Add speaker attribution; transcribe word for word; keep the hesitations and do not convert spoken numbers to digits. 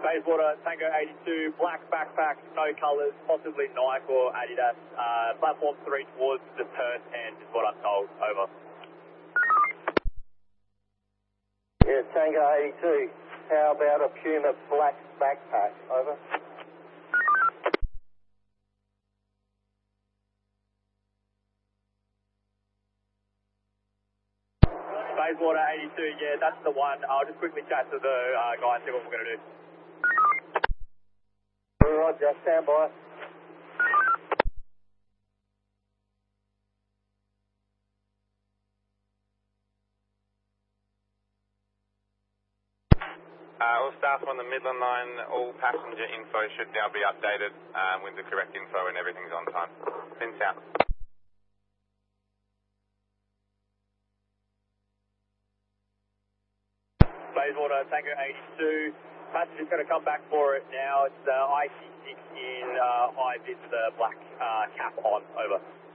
Speaker 1: Bayswater, Tango eighty-two, black backpack, no colours, possibly Nike or Adidas, uh, platform three towards the Perth end is what I'm told, over.
Speaker 2: Yeah, Tango eighty-two, how about a Puma black backpack, over?
Speaker 1: Bayswater eighty-two, yeah, that's the one. I'll just quickly chat to the uh, guy and see what we're going to do.
Speaker 2: Roger, stand by.
Speaker 3: Uh, all staff on the Midland line, all passenger info should now be updated um, with the correct info and everything's on time. Since out.
Speaker 1: Bayswater, Tango eighty-two, passenger's going to come back for it now. It's uh, I C six in uh, high vis, the black uh, cap on, over.